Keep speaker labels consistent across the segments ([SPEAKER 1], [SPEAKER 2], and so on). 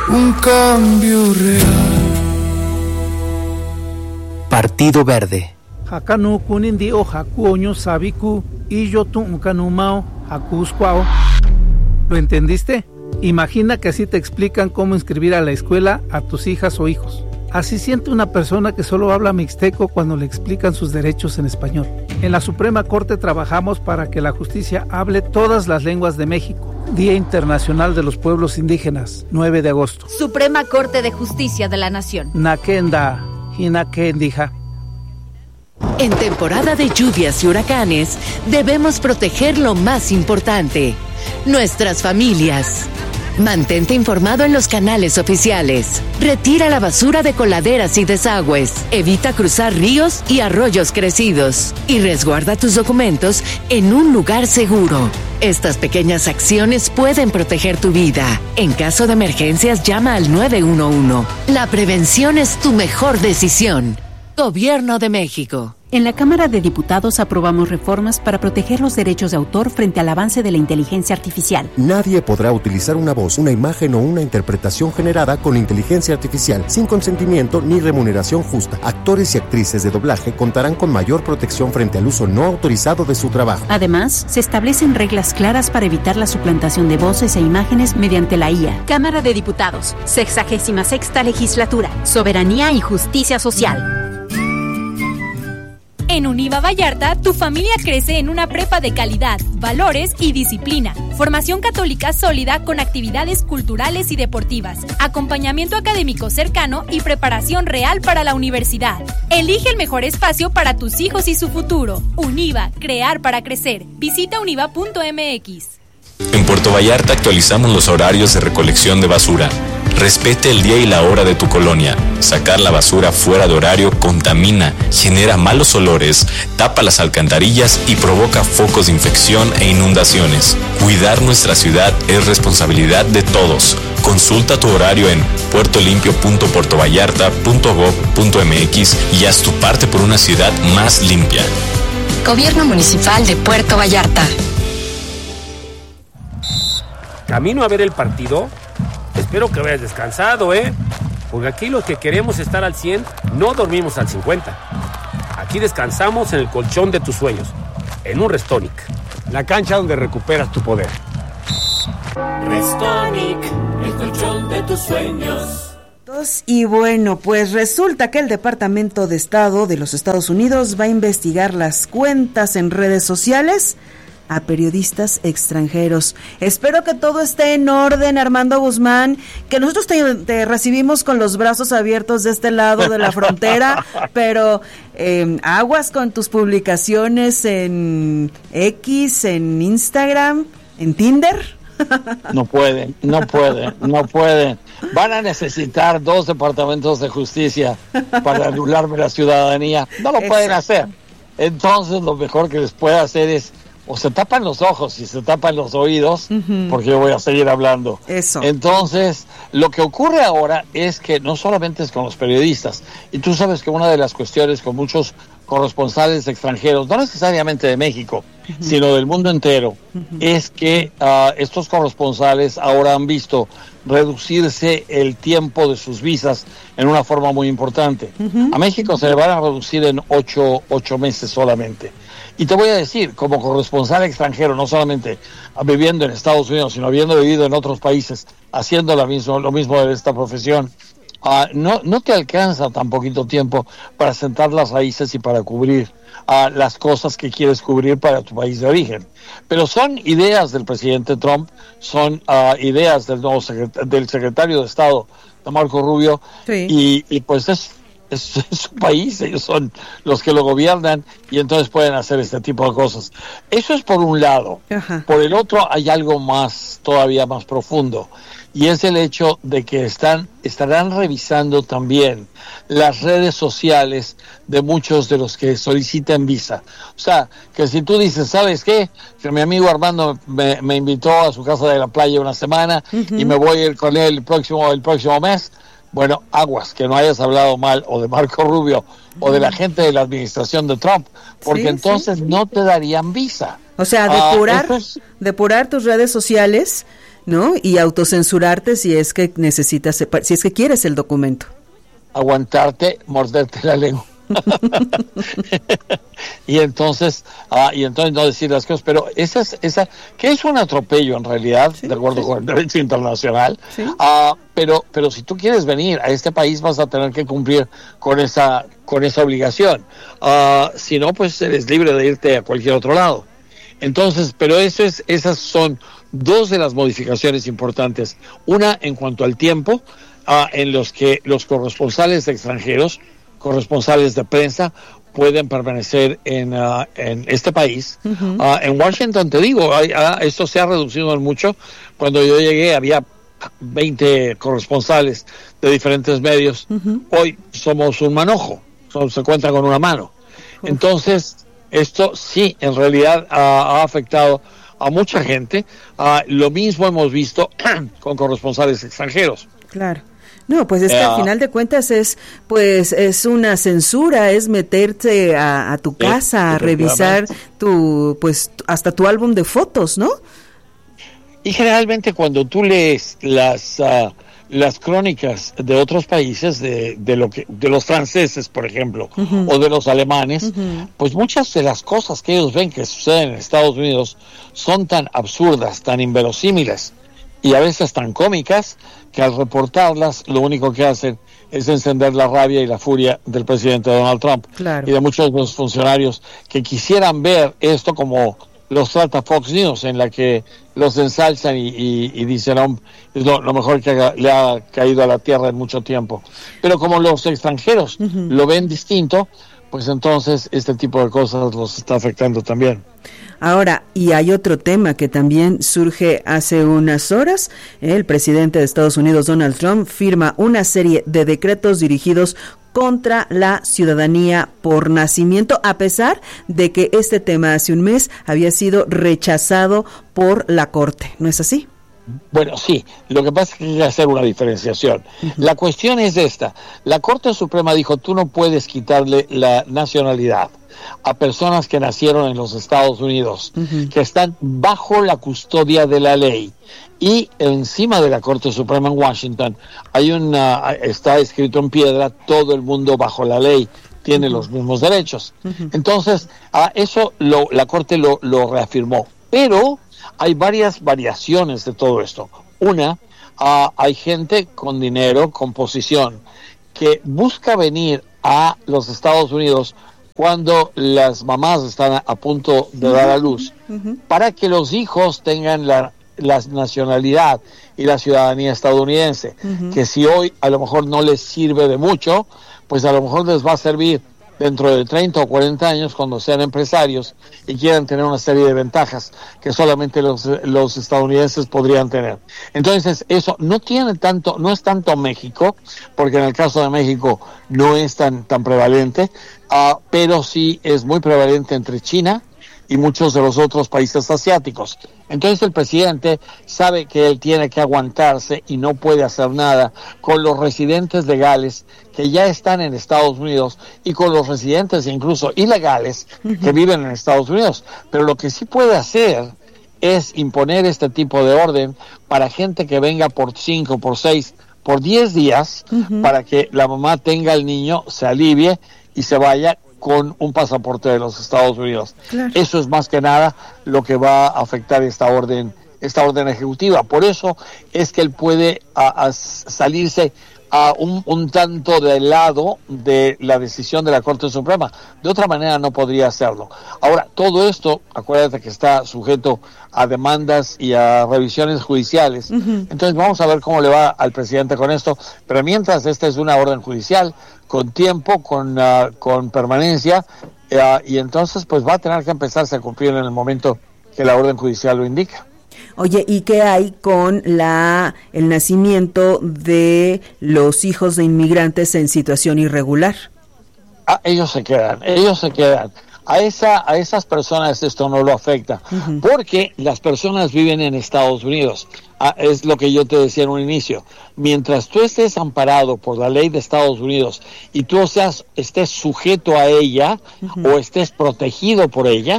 [SPEAKER 1] un cambio real.
[SPEAKER 2] Partido Verde.
[SPEAKER 3] Hakanu kunindi o hakuoño sabiku y yo tu kanumao hakuskwao. ¿Lo entendiste? Imagina que así te explican cómo inscribir a la escuela a tus hijas o hijos. Así siente una persona que solo habla mixteco cuando le explican sus derechos en español. En la Suprema Corte trabajamos para que la justicia hable todas las lenguas de México. Día Internacional de los Pueblos Indígenas, 9 de agosto.
[SPEAKER 4] Suprema Corte de Justicia de la Nación.
[SPEAKER 3] Nakenda, hinakendija.
[SPEAKER 5] En temporada de lluvias y huracanes, debemos proteger lo más importante, nuestras familias. Mantente informado en los canales oficiales. Retira la basura de coladeras y desagües. Evita cruzar ríos y arroyos crecidos. Y resguarda tus documentos en un lugar seguro. Estas pequeñas acciones pueden proteger tu vida. En caso de emergencias, llama al 911. La prevención es tu mejor decisión. Gobierno de México.
[SPEAKER 6] En la Cámara de Diputados aprobamos reformas para proteger los derechos de autor frente al avance de la inteligencia artificial.
[SPEAKER 7] Nadie podrá utilizar una voz, una imagen o una interpretación generada con inteligencia artificial sin consentimiento ni remuneración justa. Actores y actrices de doblaje contarán con mayor protección frente al uso no autorizado de su trabajo.
[SPEAKER 6] Además, se establecen reglas claras para evitar la suplantación de voces e imágenes mediante la IA.
[SPEAKER 8] Cámara de Diputados, 66ª Legislatura, Soberanía y Justicia Social.
[SPEAKER 9] En Univa Vallarta, tu familia crece en una prepa de calidad, valores y disciplina. Formación católica sólida con actividades culturales y deportivas, acompañamiento académico cercano y preparación real para la universidad. Elige el mejor espacio para tus hijos y su futuro. Univa, crear para crecer. Visita univa.mx.
[SPEAKER 10] En Puerto Vallarta actualizamos los horarios de recolección de basura. Respete el día y la hora de tu colonia. Sacar la basura fuera de horario contamina, genera malos olores, tapa las alcantarillas y provoca focos de infección e inundaciones. Cuidar nuestra ciudad es responsabilidad de todos. Consulta tu horario en puertolimpio.puertovallarta.gov.mx y haz tu parte por una ciudad más limpia.
[SPEAKER 11] Gobierno Municipal de Puerto Vallarta.
[SPEAKER 12] ¿Camino a ver el partido? Espero que hayas descansado, porque aquí los que queremos estar al 100 no dormimos al 50. Aquí descansamos en el colchón de tus sueños, en un Restonic, la cancha donde recuperas tu poder.
[SPEAKER 13] Restonic, el colchón de tus sueños.
[SPEAKER 14] Y bueno, pues resulta que el Departamento de Estado de los Estados Unidos va a investigar las cuentas en redes sociales a periodistas extranjeros. Espero que todo esté en orden, Armando Guzmán, que nosotros te recibimos con los brazos abiertos de este lado de la frontera, pero aguas con tus publicaciones en X, en Instagram, en Tinder.
[SPEAKER 15] No pueden. Van a necesitar 2 departamentos de justicia para anularme la ciudadanía. No lo pueden hacer. Entonces lo mejor que les puede hacer es o se tapan los ojos y se tapan los oídos, porque yo voy a seguir hablando.
[SPEAKER 14] Eso.
[SPEAKER 15] Entonces, lo que ocurre ahora es que no solamente es con los periodistas, y tú sabes que una de las cuestiones con muchos corresponsales extranjeros, no necesariamente de México, sino del mundo entero, es que estos corresponsales ahora han visto reducirse el tiempo de sus visas en una forma muy importante. A México se le van a reducir en 8 meses solamente. Y te voy a decir, como corresponsal extranjero, no solamente viviendo en Estados Unidos, sino habiendo vivido en otros países, haciendo lo mismo de esta profesión, no te alcanza tan poquito tiempo para sentar las raíces y para cubrir las cosas que quieres cubrir para tu país de origen. Pero son ideas del presidente Trump, son ideas del nuevo del secretario de Estado, de Marco Rubio, sí. y pues es su país, ellos son los que lo gobiernan y entonces pueden hacer este tipo de cosas. Eso es por un lado. Ajá. Por el otro hay algo más, todavía más profundo, y es el hecho de que estarán revisando también las redes sociales de muchos de los que solicitan visa. O sea, que si tú dices, ¿sabes qué? Que mi amigo Armando me invitó a su casa de la playa una semana y me voy a ir con él el próximo mes. Bueno, aguas, que no hayas hablado mal o de Marco Rubio o de la gente de la administración de Trump, porque entonces no te darían visa.
[SPEAKER 14] O sea, depurar tus redes sociales, ¿no? Y autocensurarte si es que necesitas, si es que quieres el documento.
[SPEAKER 15] Aguantarte, morderte la lengua. y entonces no decir las cosas, pero esa que es un atropello en realidad, de acuerdo con el derecho internacional, pero si tú quieres venir a este país vas a tener que cumplir con esa obligación, si no, pues eres libre de irte a cualquier otro lado. Entonces, pero esas son dos de las modificaciones importantes, una en cuanto al tiempo, en los que los corresponsales extranjeros, corresponsales de prensa, pueden permanecer en este país. En Washington, te digo, esto se ha reducido en mucho. Cuando yo llegué había 20 corresponsales de diferentes medios. Hoy somos un manojo, se cuenta con una mano. Entonces, esto sí, en realidad ha afectado a mucha gente. Lo mismo hemos visto con corresponsales extranjeros.
[SPEAKER 14] Claro. No, pues es que al final de cuentas es una censura, es meterte a tu casa, a revisar hasta tu álbum de fotos, ¿no?
[SPEAKER 15] Y generalmente cuando tú lees las crónicas de otros países, de los franceses, por ejemplo, o de los alemanes, pues muchas de las cosas que ellos ven que suceden en Estados Unidos son tan absurdas, tan inverosímiles y a veces tan cómicas, que al reportarlas lo único que hacen es encender la rabia y la furia del presidente Donald Trump.
[SPEAKER 14] Claro.
[SPEAKER 15] Y de muchos de los funcionarios que quisieran ver esto como los trata Fox News, en la que los ensalzan y dicen es lo mejor que le ha caído a la tierra en mucho tiempo. Pero como los extranjeros lo ven distinto, pues entonces este tipo de cosas los está afectando también.
[SPEAKER 14] Ahora, y hay otro tema que también surge hace unas horas. El presidente de Estados Unidos, Donald Trump, firma una serie de decretos dirigidos contra la ciudadanía por nacimiento, a pesar de que este tema hace un mes había sido rechazado por la Corte. ¿No es así?
[SPEAKER 15] Bueno, sí, lo que pasa es que hay que hacer una diferenciación. La cuestión es esta: la Corte Suprema dijo, tú no puedes quitarle la nacionalidad a personas que nacieron en los Estados Unidos, que están bajo la custodia de la ley. Y encima de la Corte Suprema en Washington está escrito en piedra: todo el mundo bajo la ley tiene los mismos derechos. Entonces, eso la Corte lo reafirmó. Pero hay varias variaciones de todo esto. Una, hay gente con dinero, con posición, que busca venir a los Estados Unidos cuando las mamás están a punto de dar a luz, para que los hijos tengan la nacionalidad y la ciudadanía estadounidense, que si hoy a lo mejor no les sirve de mucho, pues a lo mejor les va a servir dentro de 30 o 40 años cuando sean empresarios y quieran tener una serie de ventajas que solamente los estadounidenses podrían tener. Entonces, eso no es tanto México, porque en el caso de México no es tan prevalente, pero sí es muy prevalente entre China y muchos de los otros países asiáticos. Entonces el presidente sabe que él tiene que aguantarse y no puede hacer nada con los residentes legales que ya están en Estados Unidos y con los residentes incluso ilegales que viven en Estados Unidos. Pero lo que sí puede hacer es imponer este tipo de orden para gente que venga por 5, por 6, por 10 días, para que la mamá tenga al niño, se alivie y se vaya con un pasaporte de los Estados Unidos. Claro. Eso es más que nada lo que va a afectar esta orden ejecutiva. Por eso es que él puede salirse un tanto del lado de la decisión de la Corte Suprema. De otra manera no podría hacerlo. Ahora, todo esto, acuérdate que está sujeto a demandas y a revisiones judiciales. Entonces vamos a ver cómo le va al presidente con esto. Pero mientras, esta es una orden judicial con tiempo, con permanencia, y entonces pues va a tener que empezarse a cumplir en el momento que la orden judicial lo indica.
[SPEAKER 14] Oye, ¿y qué hay con el nacimiento de los hijos de inmigrantes en situación irregular?
[SPEAKER 15] Ellos se quedan. A esas personas esto no lo afecta, porque las personas viven en Estados Unidos. Es lo que yo te decía en un inicio. Mientras tú estés amparado por la ley de Estados Unidos y tú estés sujeto a ella o estés protegido por ella,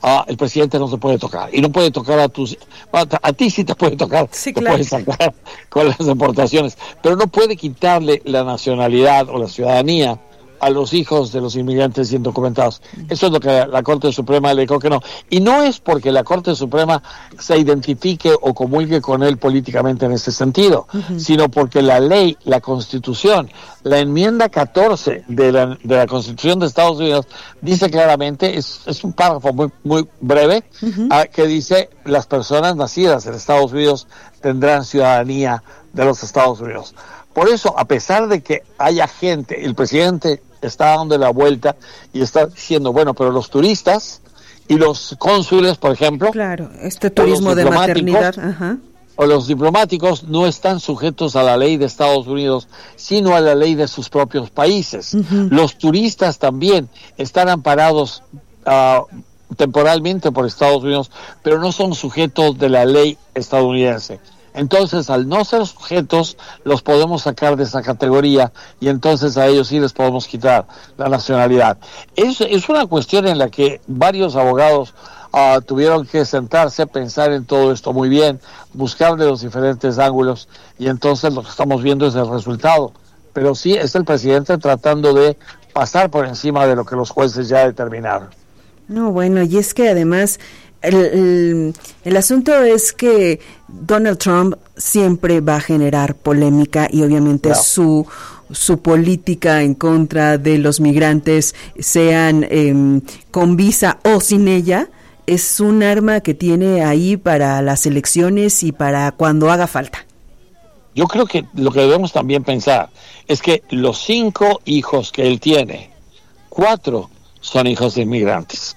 [SPEAKER 15] el presidente no se puede tocar, y no puede tocar a ti sí te puede tocar,
[SPEAKER 14] sí,
[SPEAKER 15] te puede sacar con las deportaciones, pero no puede quitarle la nacionalidad o la ciudadanía a los hijos de los inmigrantes indocumentados. Eso es lo que la Corte Suprema le dijo que no. Y no es porque la Corte Suprema se identifique o comulgue con él políticamente en ese sentido, sino porque la ley, la Constitución, la enmienda 14 de la Constitución de Estados Unidos dice claramente, es un párrafo muy breve, que dice: las personas nacidas en Estados Unidos tendrán ciudadanía de los Estados Unidos. Por eso, a pesar de que haya gente, el presidente está dando la vuelta y está diciendo, bueno, pero los turistas y los cónsules, por ejemplo,
[SPEAKER 14] claro, turismo de maternidad,
[SPEAKER 15] o los diplomáticos no están sujetos a la ley de Estados Unidos, sino a la ley de sus propios países. Los turistas también están amparados temporalmente por Estados Unidos, pero no son sujetos de la ley estadounidense. Entonces, al no ser sujetos, los podemos sacar de esa categoría y entonces a ellos sí les podemos quitar la nacionalidad. Es una cuestión en la que varios abogados tuvieron que sentarse, pensar en todo esto muy bien, buscar de los diferentes ángulos, y entonces lo que estamos viendo es el resultado. Pero sí, es el presidente tratando de pasar por encima de lo que los jueces ya determinaron.
[SPEAKER 14] No, bueno, y es que además el asunto es que Donald Trump siempre va a generar polémica, y obviamente su política en contra de los migrantes, sean con visa o sin ella, es un arma que tiene ahí para las elecciones y para cuando haga falta.
[SPEAKER 15] Yo creo que lo que debemos también pensar es que los 5 hijos que él tiene, 4 son hijos de inmigrantes.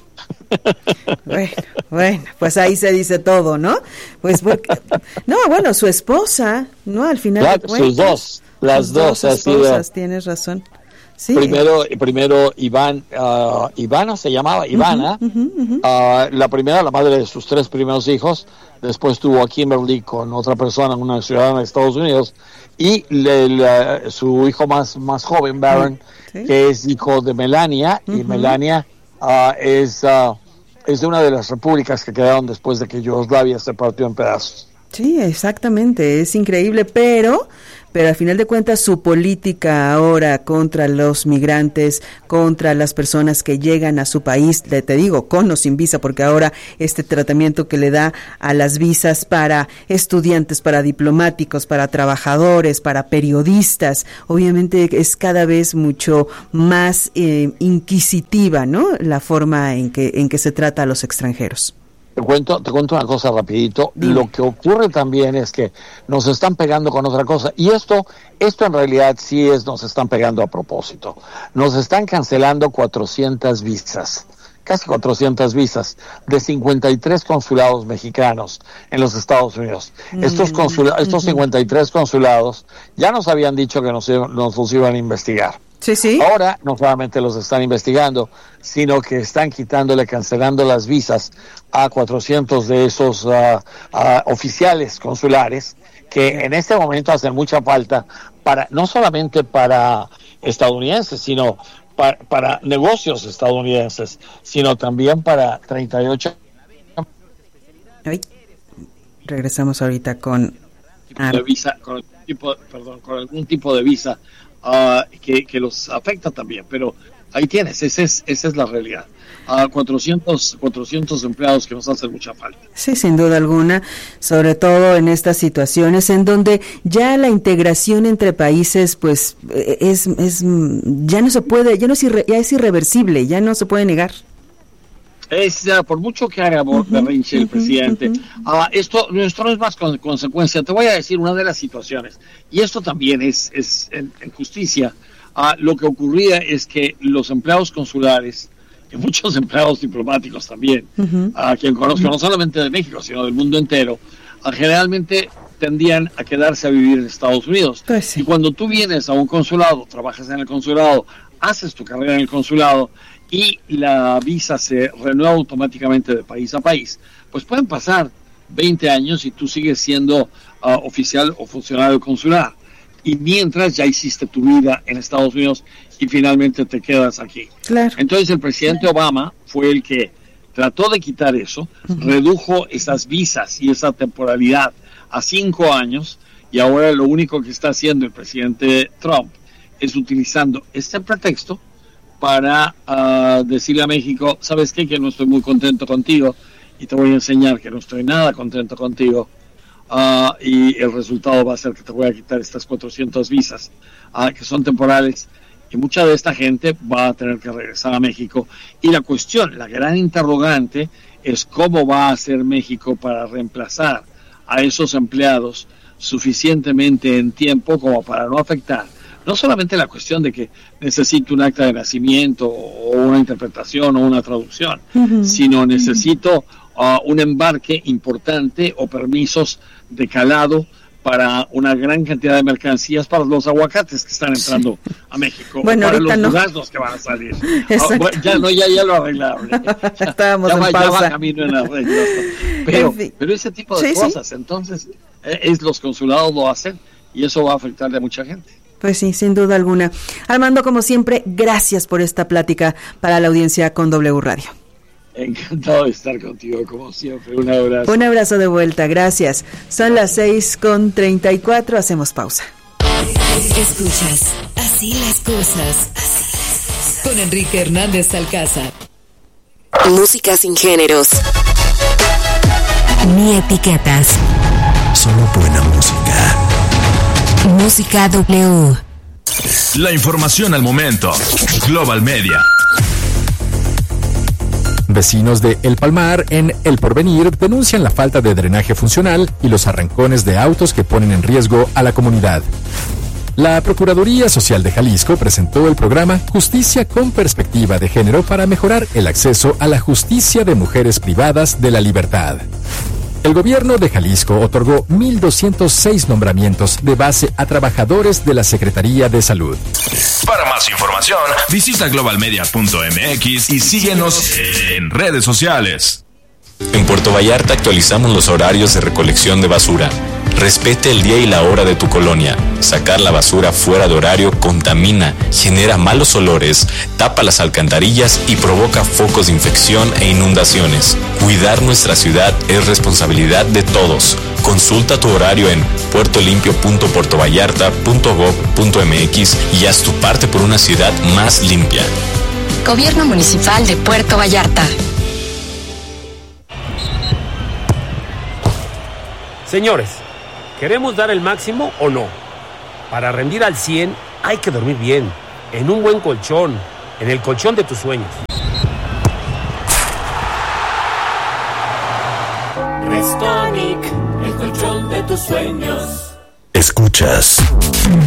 [SPEAKER 14] Bueno, pues ahí se dice todo, ¿no? Pues bueno, su esposa, ¿no? Al final
[SPEAKER 15] claro, de cuentas, las dos
[SPEAKER 14] esposas, tienes razón. Sí.
[SPEAKER 15] Primero Ivana se llamaba, Ivana, la primera, la madre de sus 3 primeros hijos. Después tuvo a Kimberly con otra persona, una ciudadana de Estados Unidos, y su hijo más joven, Barron, que es hijo de Melania, y Melania es de una de las repúblicas que quedaron después de que Yugoslavia se partió en pedazos.
[SPEAKER 14] Sí, exactamente, es increíble, pero al final de cuentas su política ahora contra los migrantes, contra las personas que llegan a su país, te digo, con o sin visa, porque ahora este tratamiento que le da a las visas para estudiantes, para diplomáticos, para trabajadores, para periodistas, obviamente es cada vez mucho más inquisitiva, ¿no? La forma en que se trata a los extranjeros.
[SPEAKER 15] Te cuento una cosa rapidito. Dime. Lo que ocurre también es que nos están pegando con otra cosa, y esto en realidad sí nos están pegando a propósito. Nos están cancelando 400 visas, casi 400 visas de 53 consulados mexicanos en los Estados Unidos. Estos 53 consulados ya nos habían dicho que nos los iban a investigar.
[SPEAKER 14] Sí.
[SPEAKER 15] Ahora no solamente los están investigando, sino que están cancelando las visas a 400 de esos oficiales consulares que en este momento hacen mucha falta no solamente para estadounidenses, sino para negocios estadounidenses, sino también para 38.
[SPEAKER 14] Regresamos ahorita con
[SPEAKER 15] algún tipo de visa que los afecta también, pero ahí tienes, esa es la realidad. 400 empleados que nos hacen mucha falta.
[SPEAKER 14] Sí, sin duda alguna, sobre todo en estas situaciones en donde ya la integración entre países pues ya no se puede, ya es irreversible, ya no se puede negar.
[SPEAKER 15] Por mucho que haga berrinche el presidente, esto no es más consecuencia. Te voy a decir una de las situaciones, y esto también es en justicia. Lo que ocurría es que los empleados consulares y muchos empleados diplomáticos también, a quien conozco, no solamente de México, sino del mundo entero, generalmente tendían a quedarse a vivir en Estados Unidos.
[SPEAKER 14] Pues sí.
[SPEAKER 15] Y cuando tú vienes a un consulado, trabajas en el consulado, haces tu carrera en el consulado, y la visa se renueva automáticamente de país a país, pues pueden pasar 20 años y tú sigues siendo oficial o funcionario consular, y mientras ya hiciste tu vida en Estados Unidos y finalmente te quedas aquí.
[SPEAKER 14] Claro.
[SPEAKER 15] Entonces el presidente Obama fue el que trató de quitar eso, redujo esas visas y esa temporalidad a 5 años, y ahora lo único que está haciendo el presidente Trump es utilizando este pretexto para decirle a México, ¿sabes qué? Que no estoy muy contento contigo y te voy a enseñar que no estoy nada contento contigo, y el resultado va a ser que te voy a quitar estas 400 visas que son temporales, y mucha de esta gente va a tener que regresar a México. Y la cuestión, la gran interrogante es cómo va a hacer México para reemplazar a esos empleados suficientemente en tiempo como para no afectar no solamente la cuestión de que necesito un acta de nacimiento o una interpretación o una traducción, sino necesito un embarque importante o permisos de calado para una gran cantidad de mercancías, para los aguacates que están entrando a México,
[SPEAKER 14] bueno,
[SPEAKER 15] para
[SPEAKER 14] los
[SPEAKER 15] duraznos que van a salir. Ya lo arreglaron.
[SPEAKER 14] Estábamos en pausa.
[SPEAKER 15] Ya va camino en arreglo. Pero ese tipo de cosas, entonces, los consulados lo hacen y eso va a afectarle a mucha gente.
[SPEAKER 14] Pues sí, sin duda alguna. Armando, como siempre, gracias por esta plática para la audiencia con W Radio.
[SPEAKER 15] Encantado de estar contigo, como siempre. Un abrazo.
[SPEAKER 14] Un abrazo de vuelta, gracias. Son las 6:34, hacemos pausa.
[SPEAKER 5] Escuchas, así las cosas. Con Enrique Hernández Alcázar. Música sin géneros ni etiquetas.
[SPEAKER 16] Solo buena música.
[SPEAKER 5] Música W.
[SPEAKER 16] La información al momento. Global Media.
[SPEAKER 17] Vecinos de El Palmar, en El Porvenir, denuncian la falta de drenaje funcional y los arrancones de autos que ponen en riesgo a la comunidad. La Procuraduría Social de Jalisco presentó el programa Justicia con Perspectiva de Género para mejorar el acceso a la justicia de mujeres privadas de la libertad. El gobierno de Jalisco otorgó 1,206 nombramientos de base a trabajadores de la Secretaría de Salud.
[SPEAKER 16] Para más información, visita globalmedia.mx y síguenos en redes sociales.
[SPEAKER 10] En Puerto Vallarta actualizamos los horarios de recolección de basura. Respete el día y la hora de tu colonia. Sacar la basura fuera de horario contamina, genera malos olores, tapa las alcantarillas y provoca focos de infección e inundaciones. Cuidar nuestra ciudad es responsabilidad de todos. Consulta tu horario en puertolimpio.puertovallarta.gov.mx y haz tu parte por una ciudad más limpia.
[SPEAKER 11] Gobierno Municipal de Puerto Vallarta.
[SPEAKER 12] Señores, ¿queremos dar el máximo o no? Para rendir al 100 hay que dormir bien, en un buen colchón, en el colchón de tus sueños.
[SPEAKER 13] Restonic, el colchón de tus sueños.
[SPEAKER 16] Escuchas